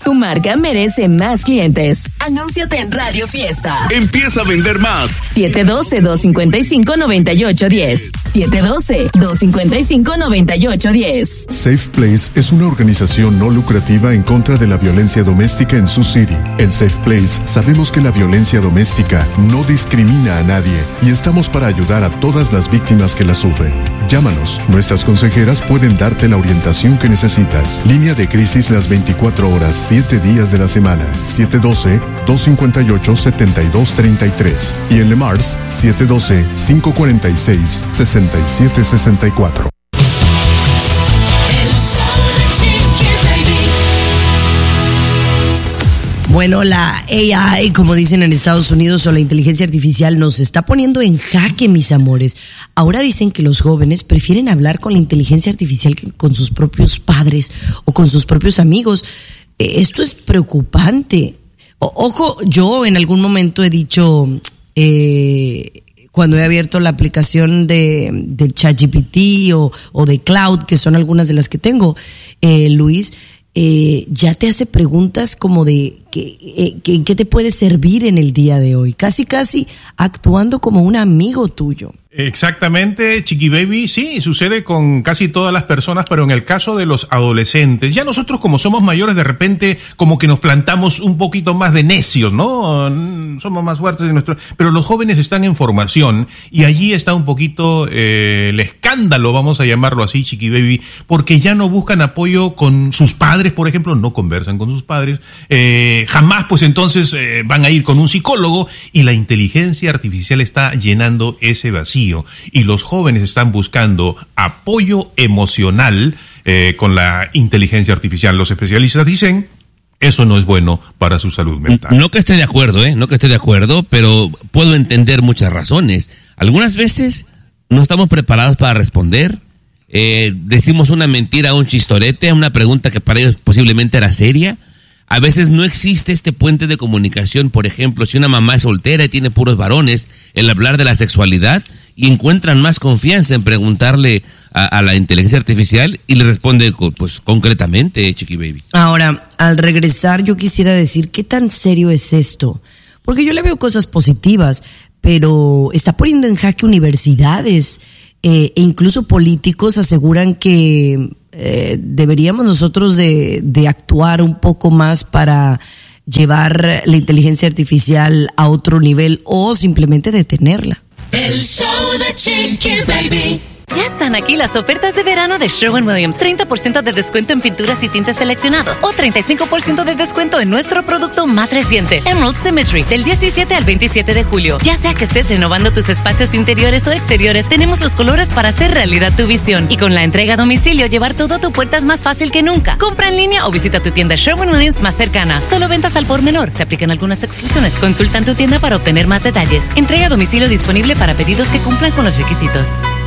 Tu marca merece más clientes. Anúnciate en Radio Fiesta. Empieza a vender más. 712-255-9810. 712-255-9810. Safe Place es una organización no lucrativa en contra de la violencia doméstica en Sioux City. En Safe Place sabemos que la violencia doméstica no discrimina a nadie y estamos para ayudar a todas las víctimas que la sufren. Llámanos, nuestras consejeras pueden darte la orientación que necesitas. Línea de crisis las 24 horas, 7 días de la semana. 712-258-7233. Y en Le Mars, 712-546-6764. Bueno, la AI, como dicen en Estados Unidos, o la inteligencia artificial, nos está poniendo en jaque, mis amores. Ahora dicen que los jóvenes prefieren hablar con la inteligencia artificial que con sus propios padres o con sus propios amigos. Esto es preocupante. Ojo, yo en algún momento he dicho, cuando he abierto la aplicación de ChatGPT o de Cloud, que son algunas de las que tengo, Luis, ya te hace preguntas como de ¿qué te puede servir en el día de hoy? Casi actuando como un amigo tuyo. Exactamente, Chiqui Baby, sí, sucede con casi todas las personas, pero en el caso de los adolescentes, ya nosotros como somos mayores de repente como que nos plantamos un poquito más de necios, ¿no? Somos más fuertes en pero los jóvenes están en formación y allí está un poquito el escándalo, vamos a llamarlo así, Chiqui Baby, porque ya no buscan apoyo con sus padres, por ejemplo, no conversan con sus padres, jamás pues entonces van a ir con un psicólogo y la inteligencia artificial está llenando ese vacío. Y los jóvenes están buscando apoyo emocional con la inteligencia artificial. Los especialistas dicen, eso no es bueno para su salud mental. No que esté de acuerdo, pero puedo entender muchas razones. Algunas veces no estamos preparados para responder. Decimos una mentira, un chistorete, una pregunta que para ellos posiblemente era seria. A veces no existe este puente de comunicación. Por ejemplo, si una mamá es soltera y tiene puros varones, el hablar de la sexualidad, y encuentran más confianza en preguntarle a la inteligencia artificial y le responde pues concretamente, Chiqui Baby. Ahora, al regresar yo quisiera decir, ¿qué tan serio es esto? Porque yo le veo cosas positivas, pero está poniendo en jaque universidades e incluso políticos aseguran que deberíamos nosotros de actuar un poco más para llevar la inteligencia artificial a otro nivel o simplemente detenerla. El show de Chiqui Baby. Ya están aquí las ofertas de verano de Sherwin-Williams. 30% de descuento en pinturas y tintes seleccionados o 35% de descuento en nuestro producto más reciente, Emerald Symmetry, del 17 al 27 de julio. Ya sea que estés renovando tus espacios interiores o exteriores, tenemos los colores para hacer realidad tu visión. Y con la entrega a domicilio, llevar todo a tu puerta es más fácil que nunca. Compra en línea o visita tu tienda Sherwin-Williams más cercana. Solo ventas al por menor. Se aplican algunas exclusiones. Consulta en tu tienda para obtener más detalles. Entrega a domicilio disponible para pedidos que cumplan con los requisitos.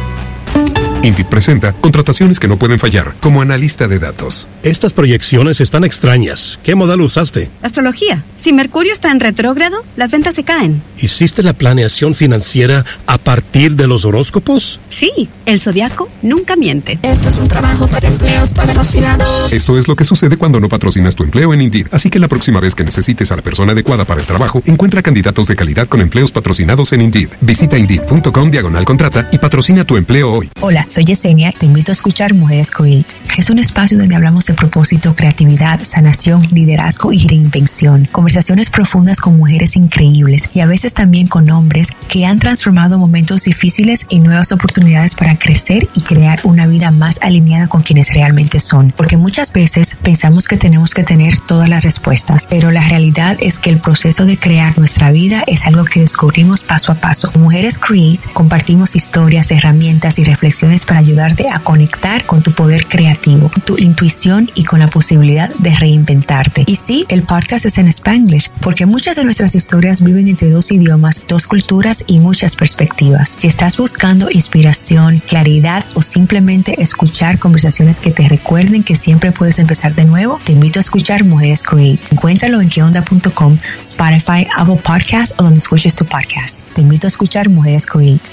Indeed presenta contrataciones que no pueden fallar, como analista de datos. Estas proyecciones están extrañas. ¿Qué modal usaste? Astrología. Si Mercurio está en retrógrado, las ventas se caen. ¿Hiciste la planeación financiera a partir de los horóscopos? Sí, el zodiaco nunca miente. Esto es un trabajo para empleos patrocinados. Esto es lo que sucede cuando no patrocinas tu empleo en Indeed. Así que la próxima vez que necesites a la persona adecuada para el trabajo, encuentra candidatos de calidad con empleos patrocinados en Indeed. Visita Indeed.com/contrata y patrocina tu empleo hoy. Hola, soy Yesenia y te invito a escuchar Mujeres Create. Es un espacio donde hablamos de propósito, creatividad, sanación, liderazgo y reinvención. Conversaciones profundas con mujeres increíbles y a veces también con hombres que han transformado momentos difíciles en nuevas oportunidades para crecer y crear una vida más alineada con quienes realmente son. Porque muchas veces pensamos que tenemos que tener todas las respuestas, pero la realidad es que el proceso de crear nuestra vida es algo que descubrimos paso a paso. Con Mujeres Create compartimos historias, herramientas y reflexiones para ayudarte a conectar con tu poder creativo, tu intuición y con la posibilidad de reinventarte. Y sí, el podcast es en Spanglish, porque muchas de nuestras historias viven entre dos idiomas, dos culturas y muchas perspectivas. Si estás buscando inspiración, claridad o simplemente escuchar conversaciones que te recuerden que siempre puedes empezar de nuevo, te invito a escuchar Mujeres Create. Encuéntralo en queonda.com, Spotify, Apple Podcasts o donde escuches tu podcast. Te invito a escuchar Mujeres Create.